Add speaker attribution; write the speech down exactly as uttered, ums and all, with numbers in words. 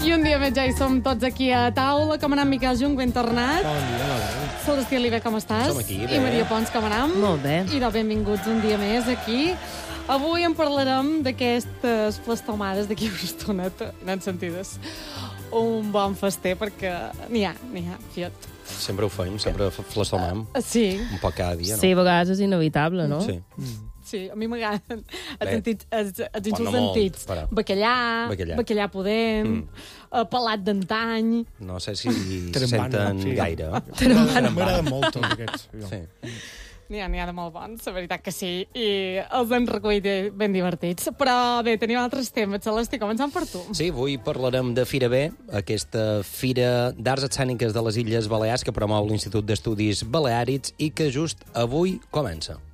Speaker 1: I un dia més ja hi som tots aquí a taula. Com anam, Miquel Jung? Ben tornat.
Speaker 2: Bon dia, Laura.
Speaker 1: Celestí Oliver, com estàs?
Speaker 3: Som aquí, bé.
Speaker 1: I Maria Pons, com anam?
Speaker 4: Molt bé.
Speaker 1: I de benvinguts un dia més aquí. Avui en parlarem d'aquestes flastomades d'aquí una estoneta, ben sentides. Un bon fester, perquè n'hi ha, n'hi ha, fiat.
Speaker 3: Sempre ho feim, sempre flastomam.
Speaker 1: Sí.
Speaker 3: Un poc cada dia, no?
Speaker 4: Sí, a vegades és inevitable, no?
Speaker 3: Sí.
Speaker 1: Sí, a mi m'agraden els, sentits, els, els
Speaker 3: Però
Speaker 1: insults
Speaker 3: no molt,
Speaker 1: sentits.
Speaker 3: però.
Speaker 1: Bacallà,
Speaker 3: Bacallà.
Speaker 1: bacallà pudent,
Speaker 3: Mm.
Speaker 1: eh, pelat d'antany.
Speaker 3: No sé si se
Speaker 2: Trembant,
Speaker 3: senten
Speaker 2: sí.
Speaker 3: gaire.
Speaker 2: M'agrada molt tots aquests.
Speaker 3: Sí.
Speaker 1: N'hi ha, n'hi ha de molt bons, la veritat que sí, i els hem recollit ben divertits. Però bé, tenim altres temes. Celestí, començant per tu.
Speaker 3: Sí, avui parlarem de Fira B, aquesta fira d'arts escèniques de les Illes Balears que promou l'Institut d'Estudis Baleàrics i que just avui comença.